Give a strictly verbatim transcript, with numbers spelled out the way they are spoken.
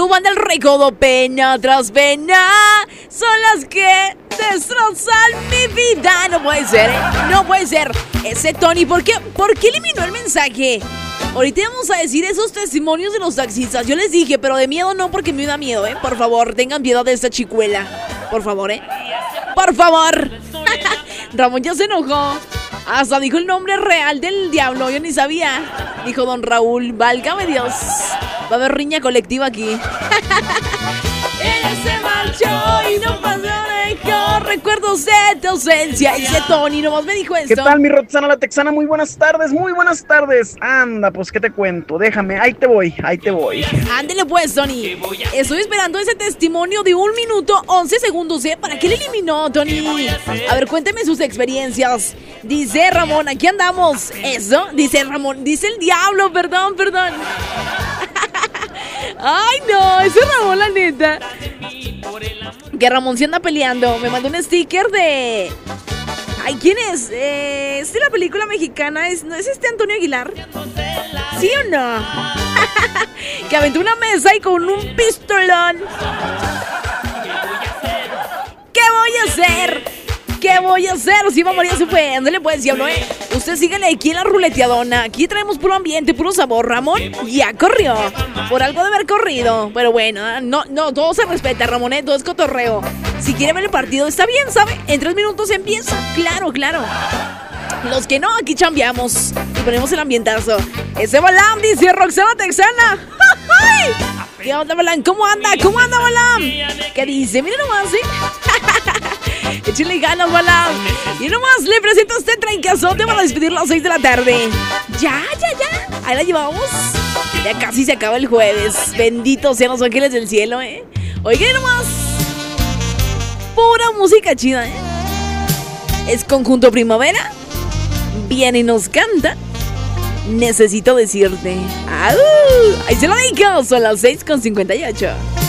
Tu banda El Recodo, pena tras pena, son las que destrozan mi vida. No puede ser, ¿eh? No puede ser. Ese Tony, ¿por qué, ¿por qué eliminó el mensaje? Ahorita vamos a decir esos testimonios de los taxistas. Yo les dije, pero de miedo no, porque me da miedo, ¿eh? Por favor, tengan piedad de esta chicuela. Por favor, ¿eh? Por favor. Ramón ya se enojó. Hasta dijo el nombre real del diablo, yo ni sabía. Dijo don Raúl, válgame Dios. Va a haber riña colectiva aquí. Ella se marchó y no pasó nada. Recuerdos de tu ausencia. Dice Tony, nomás me dijo esto. ¿Qué tal, mi Roxana la Texana? Muy buenas tardes, muy buenas tardes. Anda, pues, ¿qué te cuento? Déjame, ahí te voy, ahí te voy. Ándele pues, Tony. Estoy esperando ese testimonio de un minuto, once segundos, ¿eh? ¿Para qué le eliminó, Tony? A ver, cuénteme sus experiencias. Dice Ramón, aquí andamos. Eso, dice Ramón, dice el diablo, perdón, perdón. Ay, no, ese Ramón, la neta. Que Ramón se anda peleando. Me mandó un sticker de... Ay, ¿quién es? Eh, ¿Es de la película mexicana? ¿Es, ¿No es este Antonio Aguilar? ¿Sí o no? Que aventó una mesa y con un pistolón. ¿Qué voy a hacer? ¿Qué voy a hacer? Si va a morir se fue. Ándale pues, diablo, ¿eh? Usted síguele aquí en la ruleteadona. Aquí traemos puro ambiente, puro sabor. Ramón ya corrió. Por algo de haber corrido. Pero bueno, no, no, todo se respeta, Ramón, ¿eh? Todo es cotorreo. Si quiere ver el partido, está bien, ¿sabe? En tres minutos empieza. Claro, claro. Los que no, aquí chambeamos y ponemos el ambientazo. Ese Balam, dice Roxana Texana. ¡Ay! ¿Qué onda, Balam? ¿Cómo anda? ¿Cómo anda, Balam? ¿Qué dice? Mira nomás, ¿sí? Échale ganas, Balam. Y nomás le presento a este trancazote para despedir las seis de la tarde. Ya, ya, ya. Ahí la llevamos. Ya casi se acaba el jueves. Benditos sean los ángeles del cielo, ¿eh? Oigan nomás. Pura música chida, ¿eh? Es Conjunto Primavera. Viene y nos canta. Necesito decirte. ¡Au! Ahí se lo digo. Son las seis con cincuenta y ocho.